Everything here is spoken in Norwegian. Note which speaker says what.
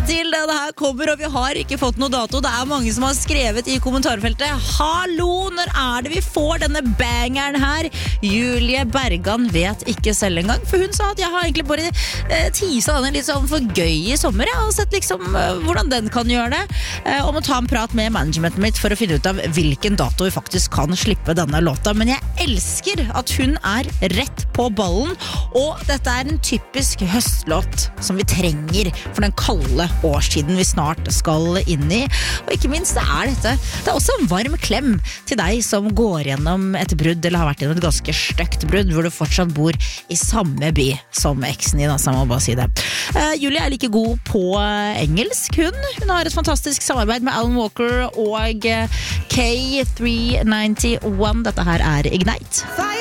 Speaker 1: til denne her kommer, og vi har ikke fått noe dato. Det mange som har skrevet i kommentarfeltet: hallo, når det vi får denne bangeren her? Julie Bergan vet ikke selv engang, for hun sa at jeg har egentlig bare tisa denne litt sånn for gøy i sommer. Jeg har sett liksom hvordan den kan gjøre det, om å ta en prat med managementet mitt for å finne ut av hvilken dato vi faktisk kan slippe denne låta. Men jeg elsker at hun rett på ballen, og dette en typisk høstlåt som vi trenger for den kalde årstiden vi snart skal inn i. Og ikke minst dette. Det også en varm klem til deg som går gjennom et brudd, eller har vært gjennom et ganske stygt brudd, hvor du fortsatt bor i samme by som eksen din, så må jeg bare si det. Julie like god på engelsk. Hun har et fantastisk samarbeid med Alan Walker og K391. Dette her Ignite.